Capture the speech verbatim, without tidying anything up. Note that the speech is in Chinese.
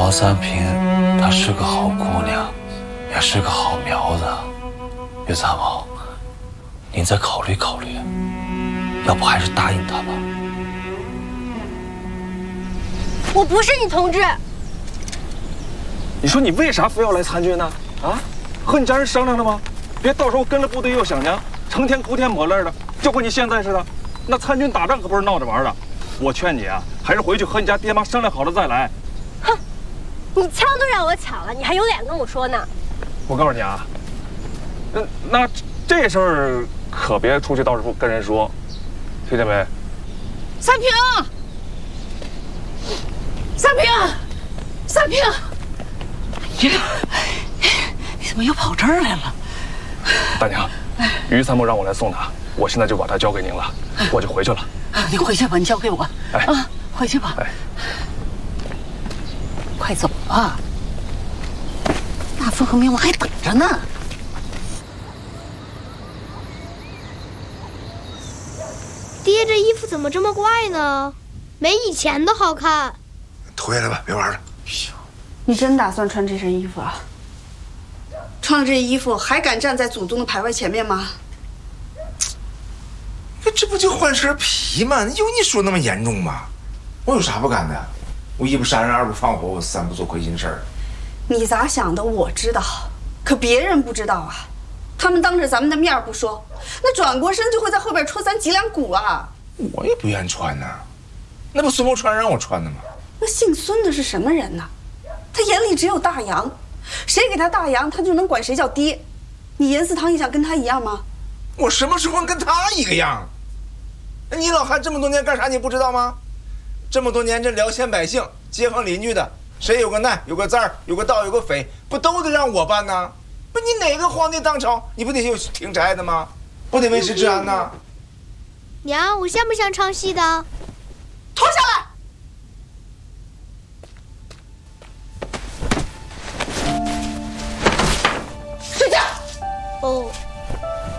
王三平，她是个好姑娘，也是个好苗子。岳参谋，您再考虑考虑，要不还是答应她吧。 我不是你同志。 你说你为啥非要来参军呢？啊，和你家人商量了吗？别到时候跟了部队又想娘，成天哭天抹泪的，就和你现在似的。那参军打仗可不是闹着玩的。我劝你啊，还是回去和你家爹妈商量好了再来。 哼，你枪都让我抢了，你还有脸跟我说呢？ 我告诉你啊，那那这事儿可别出去到时候跟人说，听见没？ 三平，三平，三平，哎呀，你怎么又跑这儿来了？ 大娘，于参谋让我来送他，我现在就把他交给您了，我就回去了。 你回去吧，你交给我。 哎啊，回去吧。 哎， 快走吧，大副和明王还等着呢。 爹，这衣服怎么这么怪呢？没以前的好看。 脱下来吧，别玩了。 你真打算穿这身衣服啊？穿了这衣服还敢站在祖宗的牌位前面吗？ 这不就换身皮吗？有你说那么严重吗？我有啥不敢的？我一不杀人，二不放火，我三不做亏心事儿。 你咋想的我知道，可别人不知道啊。他们当着咱们的面不说，那转过身就会在后边戳咱脊梁骨啊。 我也不愿穿呐，那不孙茂川让我穿的吗？ 那姓孙的是什么人呢？他眼里只有大洋，谁给他大洋，他就能管谁叫爹。你严四堂也想跟他一样吗？ 我什么时候跟他一个样？你老汉这么多年干啥你不知道吗？这么多年这辽县百姓、街坊邻居的，谁有个难、有个灾儿、有个盗、有个匪，不都得让我办呢？不，你哪个皇帝当朝，你不得有听差的吗？不得维持治安呢？ 娘，我像不像唱戏的？ 脱下来！睡觉。 哦。